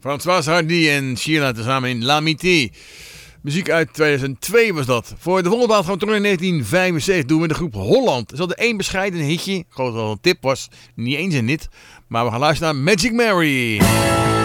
Françoise Hardy en Sheila tezamen in L'Amitié. Muziek uit 2002 was dat. Voor de volgende plaat gaan we terug in 1975. Doen we de groep Holland. Ze hadden één bescheiden hitje. Ik geloof dat het een tip was. Niet eens een hit. Maar we gaan luisteren naar Magic Mary.